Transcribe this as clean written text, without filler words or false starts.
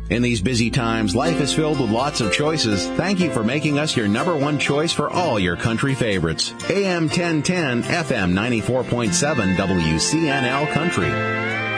In these busy times, life is filled with lots of choices. Thank you for making us your number one choice for all your country favorites. AM 1010, FM 94.7, WCNL Country.